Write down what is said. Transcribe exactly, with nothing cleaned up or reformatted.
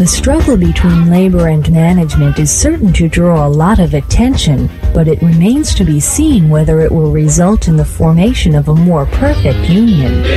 struggle between labor and management is certain to draw a lot of attention, but it remains to be seen whether it will result in the formation of a more perfect union.